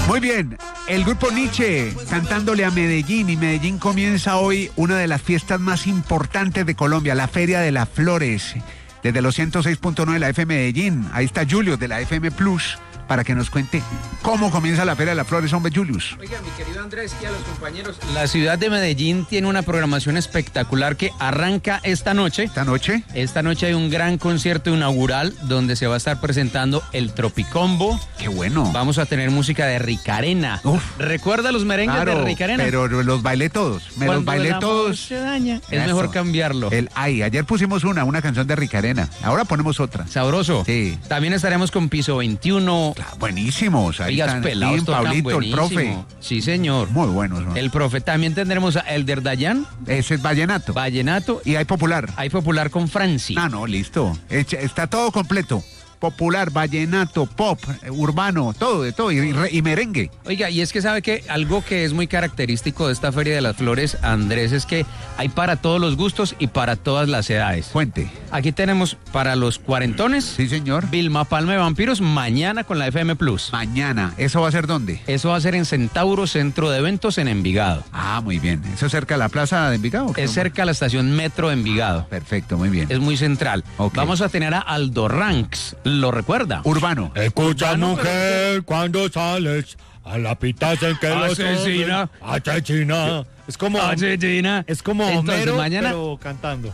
Muy bien, el grupo Nietzsche cantándole a Medellín, y Medellín comienza hoy una de las fiestas más importantes de Colombia, la Feria de las Flores, desde los 106.9 de la FM Medellín. Ahí está Julius de la FM Plus para que nos cuente cómo comienza la Feria de las Flores, hombre, Julius. Oiga, mi querido Andrés y a los compañeros, la ciudad de Medellín tiene una programación espectacular que arranca esta noche. ¿Esta noche? Esta noche hay un gran concierto inaugural donde se va a estar presentando el Tropicombo. ¡Qué bueno! Vamos a tener música de Ricarena. ¿Recuerda los merengues de Ricarena? Pero los bailé todos. Los bailé todos. Se daña. Es mejor cambiarlo. Ayer pusimos una canción de Ricarena. Ahora ponemos otra. Sabroso. Sí. También estaremos con Piso 21. Claro, buenísimos. Ahí Oigas, pelados, Tim, Pablito, buenísimo. el profe. Sí, señor. Muy buenos, ¿no? El profe. También tendremos a Elder Dayan. Ese es vallenato. Vallenato. Y hay popular. Hay popular con Franci. No, listo. Está todo completo. Popular, vallenato, pop, urbano, todo, de todo, y merengue. Oiga, y es que sabe que algo que es muy característico de esta Feria de las Flores, Andrés, es que hay para todos los gustos y para todas las edades. Cuente. Aquí tenemos para los cuarentones. Sí, señor. Vilma Palma de Vampiros, mañana con la FM Plus. Mañana. ¿Eso va a ser dónde? Eso va a ser en Centauro, Centro de Eventos en Envigado. Ah, muy bien. ¿Eso es cerca de la plaza de Envigado? Es cerca de la estación Metro de Envigado. Perfecto, muy bien. Es muy central. Okay. Vamos a tener a Aldo Ranks. ¿Lo recuerda? Urbano. Escucha, mujer, cuando sales a la pitaza en que asesina. Asesina. Es como Asesina. Es como Entonces, Homero, mañana, pero cantando.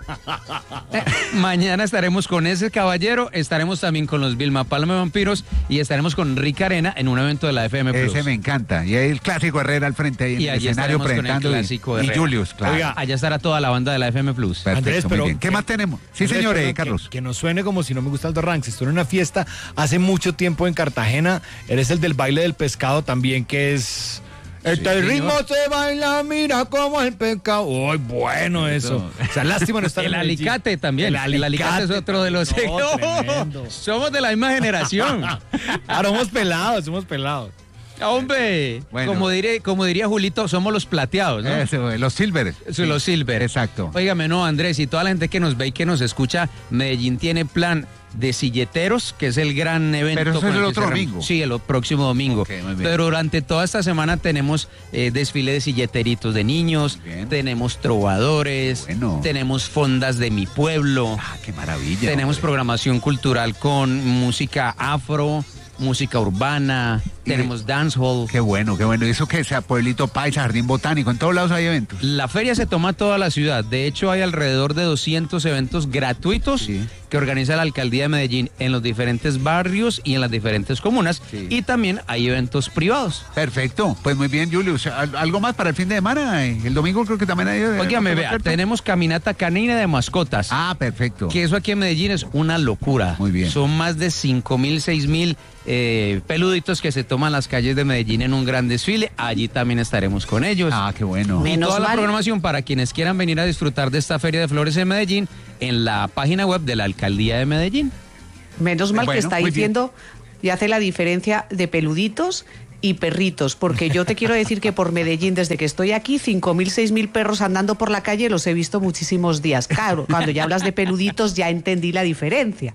Mañana estaremos con ese caballero, estaremos también con los Vilma Palma de Vampiros y estaremos con Ricarena en un evento de la FM Plus. Ese me encanta. Y hay el clásico Herrera al frente ahí en el escenario presentando. Y Julius, claro. Oiga, allá estará toda la banda de la FM Plus. Perfecto, Andrés, muy pero bien. ¿Qué más tenemos? Sí, Andrés, señor, perdón, Carlos. Que no suene como si no me gusta Aldo Ranks. Estuve en una fiesta hace mucho tiempo en Cartagena. Eres el del baile del pescado también, que es... El ritmo se baila, mira como el pescado. ¡Ay, bueno eso! O sea, lástima no estar El en Medellín. alicate también. El alicate es otro de los... tremendo. Somos de la misma generación. Ahora somos pelados. Hombre, Bueno. como diría Julito, somos los plateados, ¿no? Eso, los Silver. Los Silver. Exacto. Óigame, no, Andrés, y toda la gente que nos ve y que nos escucha, Medellín tiene plan de silleteros, que es el gran evento. Pero eso con es el que otro cerramos. domingo. Sí, el próximo domingo. Ok, muy bien. Pero durante toda esta semana tenemos desfile de silleteritos de niños, Bien. tenemos trovadores, Bueno. tenemos fondas de mi pueblo, Ah, qué maravilla. tenemos hombre. programación cultural con música afro, música urbana, tenemos dancehall. Qué bueno, qué bueno. ¿Y eso qué sea? Pueblito Paisa, Jardín Botánico, en todos lados hay eventos. La feria se toma toda la ciudad. De hecho, hay alrededor de 200 eventos gratuitos Sí. que organiza la Alcaldía de Medellín en los diferentes barrios y en las diferentes comunas. Sí. Y también hay eventos privados. Perfecto. Pues muy bien, Julius. ¿Algo más para el fin de semana? El domingo creo que también hay... Óigame, vea, ¿cierto? tenemos caminata canina de mascotas. Ah, perfecto. Que eso aquí en Medellín es una locura. Muy bien. Son más de 5.000, 6.000 peluditos que se toman las calles de Medellín en un gran desfile. Allí también estaremos con ellos. Ah, qué bueno. Y Menos toda la mal. programación para quienes quieran venir a disfrutar de esta Feria de Flores en Medellín en la página web de la Alcaldía de Medellín. Menos mal Bueno, que está muy bien. diciendo y hace la diferencia de peluditos y perritos, porque yo te quiero decir que por Medellín, desde que estoy aquí, 5.000, 6.000 perros andando por la calle, los he visto muchísimos días. Claro, cuando ya hablas de peluditos ya entendí la diferencia.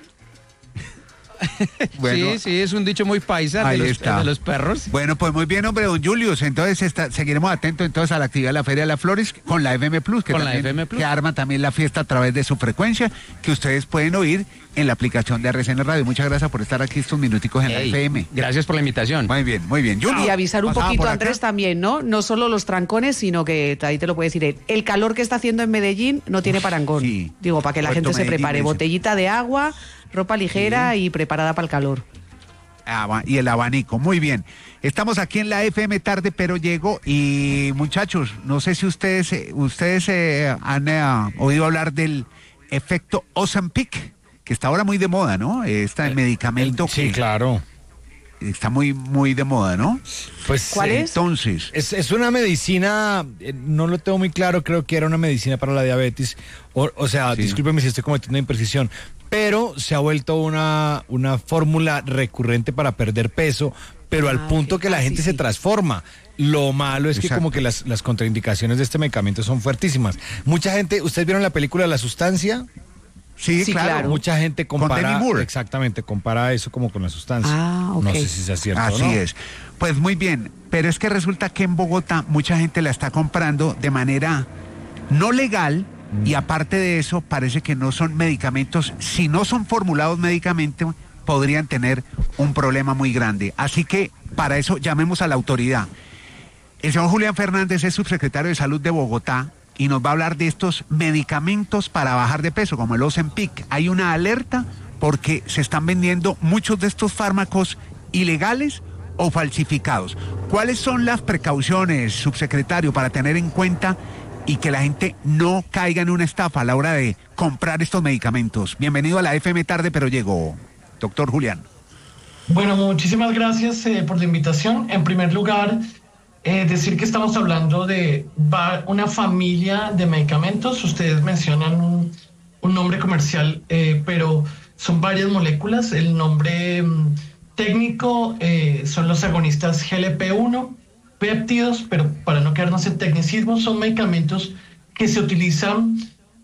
Bueno, sí, es un dicho muy paisa ahí de está. los perros. Bueno, pues muy bien, hombre, don Julius. Entonces seguiremos atentos entonces a la actividad de la Feria de las Flores con la FM Plus, que, Con la también, FM Plus. que arma también la fiesta a través de su frecuencia, que ustedes pueden oír en la aplicación de RCN Radio. Muchas gracias por estar aquí estos minuticos en la Ey, FM. Gracias por la invitación. Muy bien, muy bien. Julius, Y avisar un ¿pasaba poquito, por acá? Andrés, también, ¿no? No solo los trancones, sino que ahí te lo puede decir él. El calor que está haciendo en Medellín no tiene parangón. sí. Digo, para que la Puerto gente se Medellín, prepare. dice. Botellita de agua, ropa ligera y preparada para el calor. Y el abanico, muy bien. Estamos aquí en la FM tarde, pero llego y muchachos, no sé si ustedes han oído hablar del efecto Ozempic, que está ahora muy de moda, ¿no? Este medicamento Sí, que claro. está muy, muy de moda, ¿no? Pues, ¿Cuál es? Entonces, Es una medicina, no lo tengo muy claro, creo que era una medicina para la diabetes, o sea, Sí. discúlpeme si estoy cometiendo una imprecisión, pero se ha vuelto una fórmula recurrente para perder peso, pero al punto ok. que la Ah, gente sí, se sí. transforma. Lo malo es que Exacto. como que las contraindicaciones de este medicamento son fuertísimas. Mucha gente, ¿ustedes vieron la película La Sustancia? Sí, Sí, claro. claro. Mucha gente compara, Demi Moore. exactamente, compara eso como con la sustancia. Ah, ok. No sé si sea cierto o Así no. es. Pues muy bien, pero es que resulta que en Bogotá mucha gente la está comprando de manera no legal y aparte de eso parece que no son medicamentos, si no son formulados médicamente podrían tener un problema muy grande. Así que para eso llamemos a la autoridad. El señor Julián Fernández es subsecretario de Salud de Bogotá y nos va a hablar de estos medicamentos para bajar de peso, como el Ozempic. Hay una alerta porque se están vendiendo muchos de estos fármacos ilegales o falsificados. ¿Cuáles son las precauciones, subsecretario, para tener en cuenta y que la gente no caiga en una estafa a la hora de comprar estos medicamentos? Bienvenido a la FM Tarde, pero llegó, doctor Julián. Bueno, muchísimas gracias por la invitación. En primer lugar, decir que estamos hablando de una familia de medicamentos. Ustedes mencionan un nombre comercial, pero son varias moléculas. El nombre técnico son los agonistas GLP-1, péptidos, pero para no quedarnos en tecnicismos, son medicamentos que se utilizan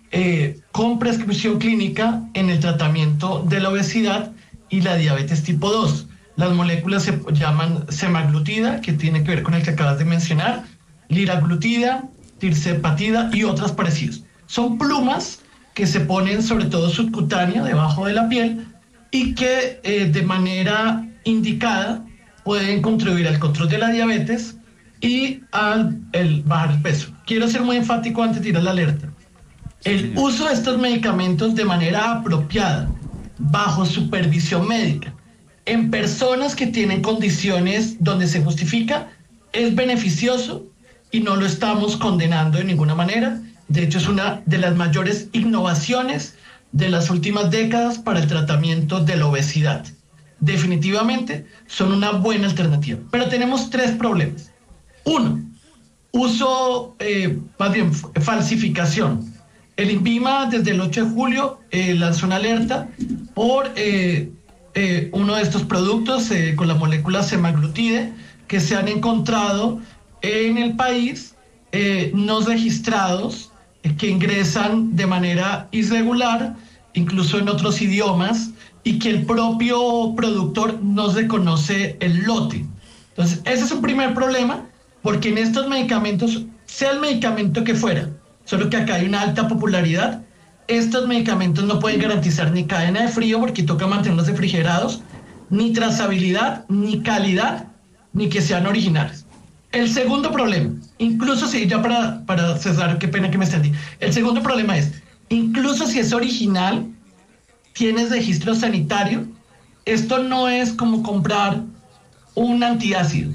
con prescripción clínica en el tratamiento de la obesidad y la diabetes tipo 2. Las moléculas se llaman semaglutida, que tiene que ver con el que acabas de mencionar, liraglutida, tirzepatida y otras parecidas. Son plumas que se ponen sobre todo subcutánea, debajo de la piel, y que de manera indicada pueden contribuir al control de la diabetes y al bajar el peso. Quiero ser muy enfático antes de ir a la alerta. El uso de estos medicamentos de manera apropiada, bajo supervisión médica, en personas que tienen condiciones donde se justifica, es beneficioso y no lo estamos condenando de ninguna manera. De hecho, es una de las mayores innovaciones de las últimas décadas para el tratamiento de la obesidad. Definitivamente son una buena alternativa. Pero tenemos tres problemas. Uno, uso, más bien falsificación. El INVIMA desde el 8 de julio lanzó una alerta por uno de estos productos con la molécula semaglutide que se han encontrado en el país no registrados que ingresan de manera irregular, incluso en otros idiomas, y que el propio productor no reconoce el lote. Entonces, ese es un primer problema, porque en estos medicamentos, sea el medicamento que fuera, solo que acá hay una alta popularidad, estos medicamentos no pueden garantizar ni cadena de frío, porque toca mantenerlos refrigerados, ni trazabilidad, ni calidad, ni que sean originales. El segundo problema, incluso si, ya para cesar, qué pena que me extendí, el segundo problema es, incluso si es original, tienes registro sanitario, esto no es como comprar un antiácido,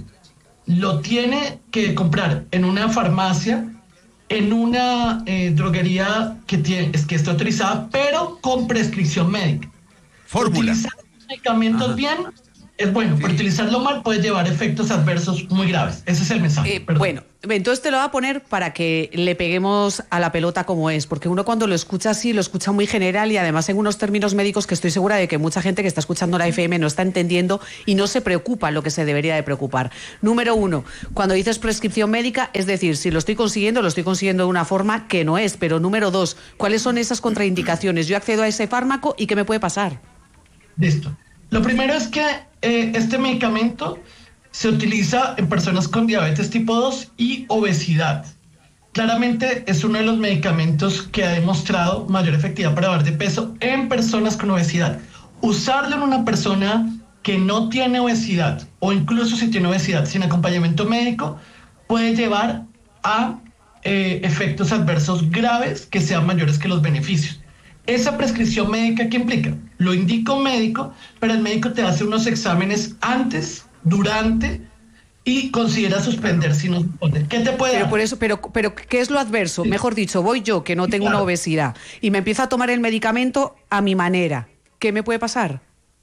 lo tiene que comprar en una farmacia, en una droguería que está autorizada, pero con prescripción médica. Fórmula. Utilizar medicamentos bien es bueno, pero utilizarlo mal puede llevar efectos adversos muy graves. Ese es el mensaje. Bueno, entonces te lo voy a poner para que le peguemos a la pelota como es, porque uno cuando lo escucha así, lo escucha muy general y además en unos términos médicos que estoy segura de que mucha gente que está escuchando la FM no está entendiendo y no se preocupa lo que se debería de preocupar. Número uno, cuando dices prescripción médica, es decir, si lo estoy consiguiendo de una forma que no es. Pero número dos, ¿cuáles son esas contraindicaciones? Yo accedo a ese fármaco y ¿qué me puede pasar? Listo. Lo primero es que este medicamento se utiliza en personas con diabetes tipo 2 y obesidad. Claramente es uno de los medicamentos que ha demostrado mayor efectividad para bajar de peso en personas con obesidad. Usarlo en una persona que no tiene obesidad o incluso si tiene obesidad sin acompañamiento médico puede llevar a efectos adversos graves que sean mayores que los beneficios. Esa prescripción médica, ¿qué implica? Lo indica un médico, pero el médico te hace unos exámenes antes, durante y considera suspender si no responde. ¿Qué te puede dar? Por eso, pero ¿qué es lo adverso? Sí. Mejor dicho, voy yo, que no tengo una obesidad, y me empiezo a tomar el medicamento a mi manera. ¿Qué me puede pasar?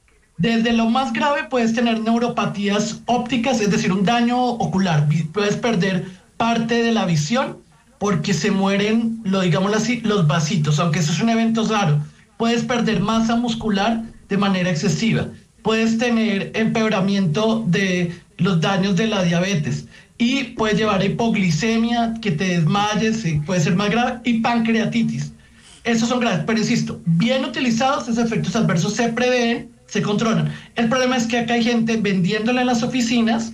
Desde lo más grave puedes tener neuropatías ópticas, es decir, un daño ocular. Puedes perder parte de la visión porque se mueren, digámoslo así, los vasitos, aunque eso es un evento raro. Puedes perder masa muscular de manera excesiva. Puedes tener empeoramiento de los daños de la diabetes y puedes llevar a hipoglicemia, que te desmayes, puede ser más grave, y pancreatitis. esos son graves, pero insisto, bien utilizados, esos efectos adversos se prevén, se controlan. El problema es que acá hay gente vendiéndolo en las oficinas,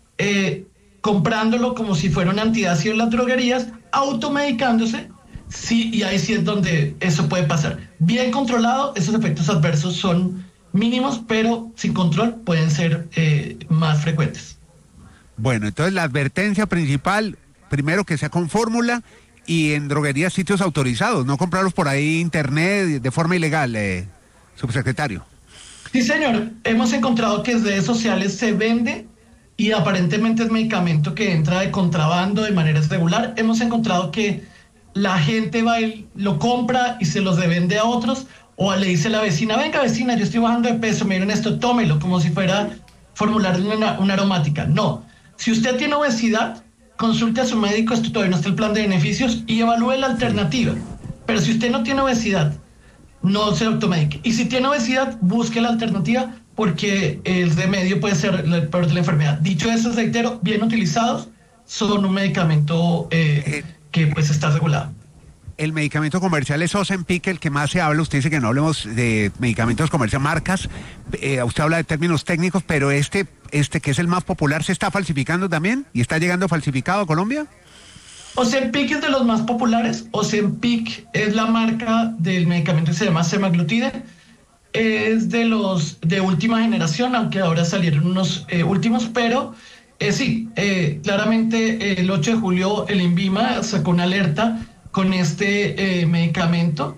comprándolo como si fuera un antiácido en las droguerías, automedicándose, sí, y ahí sí es donde eso puede pasar. Bien controlado, esos efectos adversos son mínimos, pero sin control pueden ser más frecuentes. Bueno, entonces la advertencia principal, primero que sea con fórmula y en droguerías, sitios autorizados, no comprarlos por ahí internet de forma ilegal, subsecretario. Sí, señor, hemos encontrado que en redes sociales se vende y aparentemente es medicamento que entra de contrabando de manera irregular. Hemos encontrado que la gente va y lo compra y se los revende a otros, o le dice a la vecina, venga vecina, yo estoy bajando de peso, miren esto, tómelo, como si fuera formular una aromática. No, si usted tiene obesidad, consulte a su médico, esto todavía no está el plan de beneficios, y evalúe la alternativa. Pero si usted no tiene obesidad, no se automedique. Y si tiene obesidad, busque la alternativa, porque el remedio puede ser el peor de la enfermedad. Dicho eso, reitero, bien utilizados, son un medicamento que pues está regulado. El medicamento comercial es Ozempic, el que más se habla. Usted dice que no hablemos de medicamentos comerciales, marcas. Usted habla de términos técnicos, pero este que es el más popular, ¿se está falsificando también? ¿Y está llegando falsificado a Colombia? Ozempic es de los más populares. Ozempic es la marca del medicamento que se llama semaglutide. Es de los de última generación, aunque ahora salieron unos últimos, pero sí, claramente el 8 de julio el INVIMA sacó una alerta con este medicamento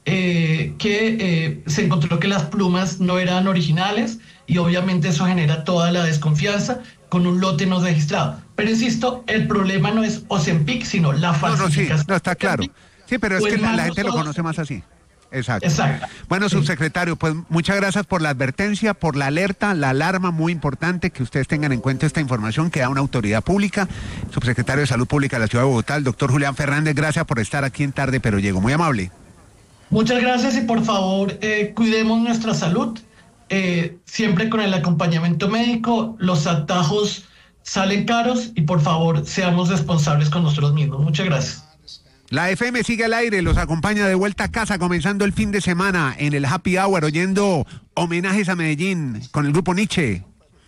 que se encontró que las plumas no eran originales y obviamente eso genera toda la desconfianza con un lote no registrado. Pero insisto, el problema no es Ozempic, sino la falsificación. No, está claro. Sí, pero es que la gente lo conoce más así. Exacto. Bueno, subsecretario, pues muchas gracias por la advertencia, por la alerta, la alarma, muy importante que ustedes tengan en cuenta esta información que da una autoridad pública. Subsecretario de Salud Pública de la Ciudad de Bogotá, el doctor Julián Fernández, gracias por estar aquí en Tarde Pero Llego, muy amable. Muchas gracias y por favor cuidemos nuestra salud, siempre con el acompañamiento médico. Los atajos salen caros y por favor seamos responsables con nosotros mismos. Muchas gracias. La FM sigue al aire, los acompaña de vuelta a casa, comenzando el fin de semana en el Happy Hour, oyendo homenajes a Medellín con el grupo Nietzsche.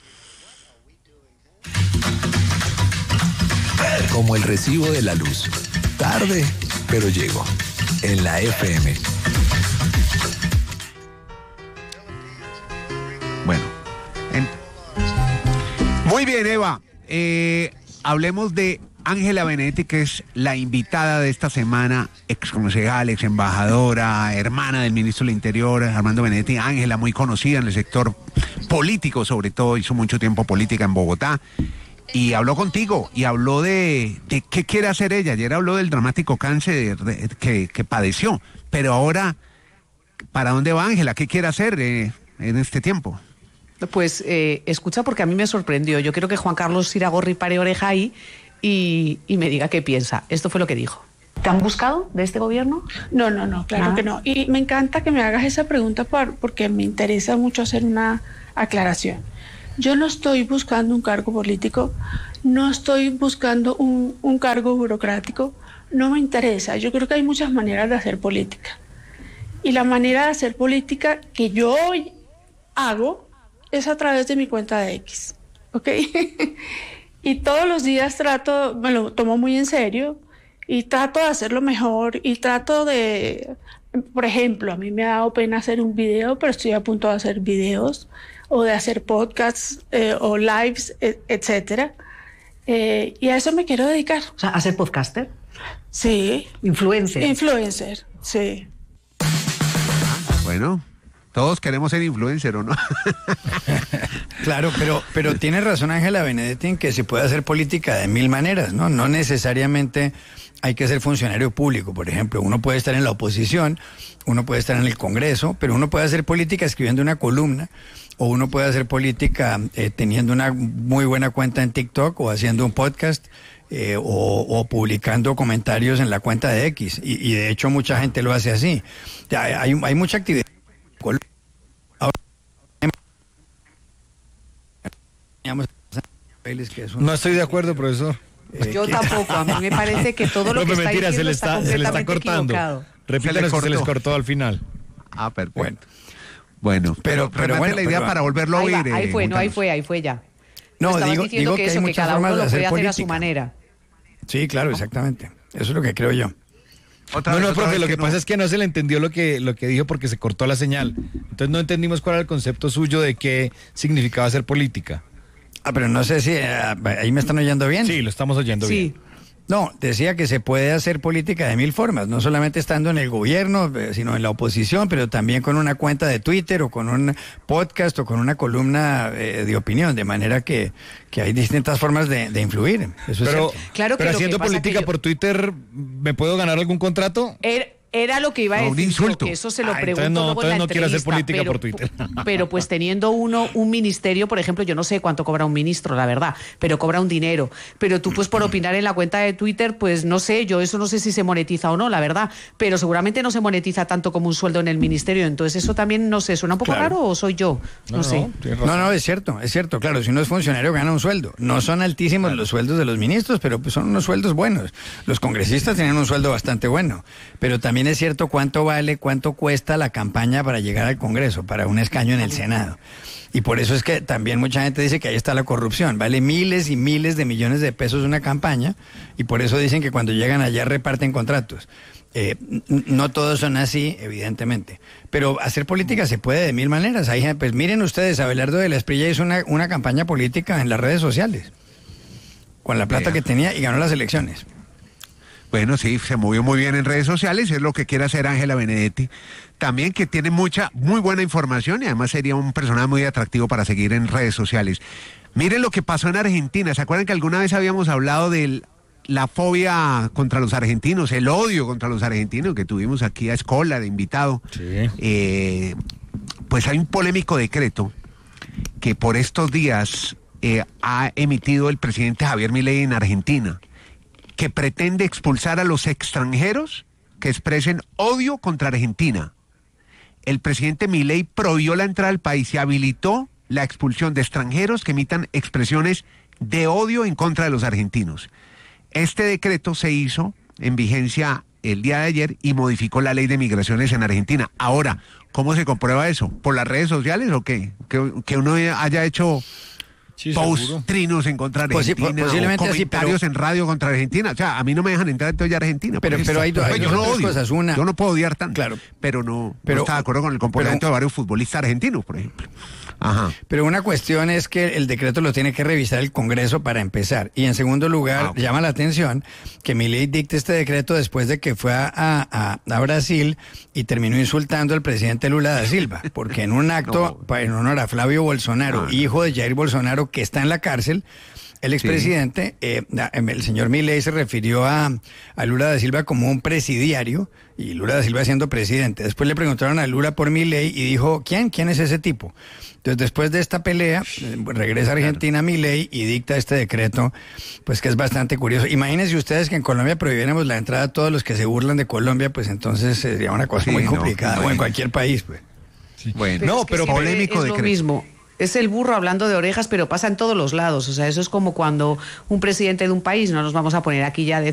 Como el recibo de la luz. Tarde, pero llego. En la FM. Bueno. Muy bien, Eva. Hablemos de Ángela Benedetti, que es la invitada de esta semana, ex concejal, ex embajadora, hermana del ministro del Interior, Armando Benedetti. Ángela, muy conocida en el sector político, sobre todo, hizo mucho tiempo política en Bogotá. Y habló contigo, y habló de qué quiere hacer ella. Ayer habló del dramático cáncer que padeció. Pero ahora, ¿para dónde va Ángela? ¿Qué quiere hacer en este tiempo? Pues escucha, porque a mí me sorprendió. Yo quiero que Juan Carlos Iragorri pare oreja ahí y me diga qué piensa. Esto fue lo que dijo. ¿Te han buscado de este gobierno? No, claro que no. Y me encanta que me hagas esa pregunta porque me interesa mucho hacer una aclaración. Yo no estoy buscando un cargo político, no estoy buscando un cargo burocrático, no me interesa. Yo creo que hay muchas maneras de hacer política. Y la manera de hacer política que yo hoy hago es a través de mi cuenta de X, ¿ok? Y todos los días me lo tomo muy en serio y trato de hacerlo mejor y trato de, por ejemplo, a mí me ha dado pena hacer un video, pero estoy a punto de hacer videos o de hacer podcasts o lives, etcétera. Y a eso me quiero dedicar. O sea, ¿a ser podcaster? Sí. Influencer, sí. Bueno, todos queremos ser influencer, ¿o no? Claro, pero tiene razón Ángela Benedetti en que se puede hacer política de mil maneras, ¿no? No necesariamente hay que ser funcionario público, por ejemplo. Uno puede estar en la oposición, uno puede estar en el Congreso, pero uno puede hacer política escribiendo una columna, o uno puede hacer política teniendo una muy buena cuenta en TikTok, o haciendo un podcast, o publicando comentarios en la cuenta de X. Y de hecho mucha gente lo hace así. Hay mucha actividad. No estoy de acuerdo, profesor. Yo tampoco, a mí me parece que todo lo que está diciendo está completamente equivocado. Repítanos que se les cortó al final. Ah, perfecto. Bueno, pero remate la idea para volverlo a oír. Ahí fue ya. No, digo que hay muchas cada formas uno de lo hacer puede política. hacer a su manera. Sí, claro, exactamente. Eso es lo que creo yo. Profe, lo que pasa es que no se le entendió lo que dijo porque se cortó la señal. Entonces no entendimos cuál era el concepto suyo de qué significaba hacer política. Pero no sé si ahí me están oyendo bien. Sí, lo estamos oyendo bien. No, decía que se puede hacer política de mil formas, no solamente estando en el gobierno, sino en la oposición, pero también con una cuenta de Twitter o con un podcast o con una columna de opinión, de manera que hay distintas formas de influir. Eso es cierto. Claro que pero lo haciendo que pasa política que por Twitter, ¿me puedo ganar algún contrato? Era lo que iba a decir, un insulto. que eso se lo pregunto entonces luego en la no quiero hacer entrevista, política por Twitter. Pero pues teniendo uno un ministerio, por ejemplo, yo no sé cuánto cobra un ministro, la verdad, pero cobra un dinero. Pero tú pues por opinar en la cuenta de Twitter, pues no sé, yo eso no sé si se monetiza o no, la verdad, pero seguramente no se monetiza tanto como un sueldo en el ministerio, entonces eso también, no sé, ¿suena un poco raro o soy yo? No sé. No, es cierto, claro, si uno es funcionario gana un sueldo. No son altísimos los sueldos de los ministros, pero pues son unos sueldos buenos. Los congresistas tienen un sueldo bastante bueno, pero también es cierto cuánto cuesta la campaña para llegar al Congreso, para un escaño en el Senado. Y por eso es que también mucha gente dice que ahí está la corrupción. Vale miles y miles de millones de pesos una campaña, y por eso dicen que cuando llegan allá reparten contratos. No todos son así, evidentemente. Pero hacer política se puede de mil maneras. Pues miren ustedes, Abelardo de la Espriella hizo una campaña política en las redes sociales, con la plata que tenía, y ganó las elecciones. Bueno, sí, se movió muy bien en redes sociales, es lo que quiere hacer Ángela Benedetti. También que tiene muy buena información y además sería un personaje muy atractivo para seguir en redes sociales. Miren lo que pasó en Argentina. ¿Se acuerdan que alguna vez habíamos hablado de la fobia contra los argentinos, el odio contra los argentinos que tuvimos aquí a Escola de invitado? Sí. Pues hay un polémico decreto que por estos días ha emitido el presidente Javier Milei en Argentina, que pretende expulsar a los extranjeros que expresen odio contra Argentina. El presidente Milei prohibió la entrada al país y habilitó la expulsión de extranjeros que emitan expresiones de odio en contra de los argentinos. Este decreto se hizo en vigencia el día de ayer y modificó la ley de migraciones en Argentina. Ahora, ¿cómo se comprueba eso? ¿Por las redes sociales o qué? Que uno haya hecho post trinos en contra de Argentina, posiblemente o comentarios así, en radio contra Argentina. O sea, a mí no me dejan entrar entonces ya a Argentina. Pero hay yo no dos odio. cosas. Yo no puedo odiar tanto, claro, pero no está de acuerdo con el comportamiento de varios futbolistas argentinos, por ejemplo. Ajá. Pero una cuestión es que el decreto lo tiene que revisar el Congreso para empezar. Y en segundo lugar, llama la atención que Milei dicte este decreto después de que fue a Brasil y terminó insultando al presidente Lula da Silva, porque en un acto en honor a Flavio Bolsonaro, hijo de Jair Bolsonaro, que está en la cárcel, el expresidente, el señor Milei se refirió a Lula da Silva como un presidiario, y Lula da Silva siendo presidente. Después le preguntaron a Lula por Milei y dijo, ¿quién es ese tipo? Entonces, después de esta pelea, regresa a Argentina Milei y dicta este decreto, pues que es bastante curioso. Imagínense ustedes que en Colombia prohibiéramos la entrada a todos los que se burlan de Colombia, pues entonces sería una cosa muy complicada, o en cualquier país, pues. Sí. Bueno, pero pero polémico es lo mismo. Es el burro hablando de orejas, pero pasa en todos los lados. O sea, eso es como cuando un presidente de un país, no nos vamos a poner aquí ya de